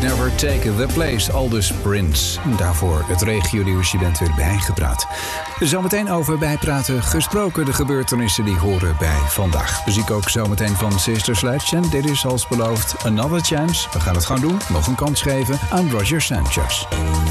Never Take the Place, aldus Prince. En daarvoor het regio-nieuws, je bent weer bijgepraat. Zometeen over bijpraten gesproken, de gebeurtenissen die horen bij vandaag. Muziek ook zometeen van Sister Sledge. En dit is als beloofd Another Chance. We gaan het gewoon doen, nog een kans geven aan Roger Sanchez.